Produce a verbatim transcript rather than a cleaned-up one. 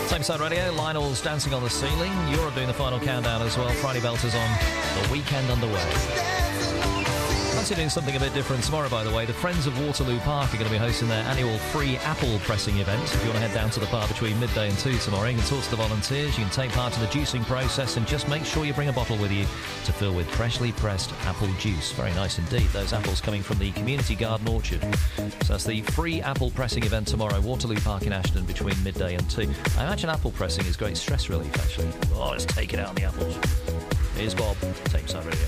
Same Side Radio, Lionel's Dancing on the Ceiling. Europe doing the final countdown as well. Friday Belters on the weekend underway. Fancy doing something a bit different tomorrow, by the way. The Friends of Waterloo Park are going to be hosting their annual free apple pressing event. If you want to head down to the park between midday and two tomorrow, you can talk to the volunteers, you can take part in the juicing process, and just make sure you bring a bottle with you to fill with freshly pressed apple juice. Very nice indeed. Those apples coming from the Community Garden Orchard. So that's the free apple pressing event tomorrow, Waterloo Park in Ashton, between midday and two. I imagine apple pressing is great stress relief, actually. Oh, let's take it out on the apples. Here's Bob, Same Side Radio.